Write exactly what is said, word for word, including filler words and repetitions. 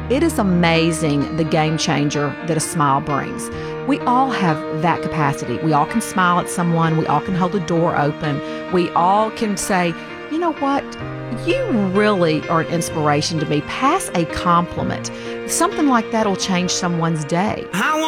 It is amazing the game changer that a smile brings. We all have that capacity. We all can smile at someone. We all can hold a door open. We all can say, you know what? You really are an inspiration to me. Pass a compliment. Something like that will change someone's day. How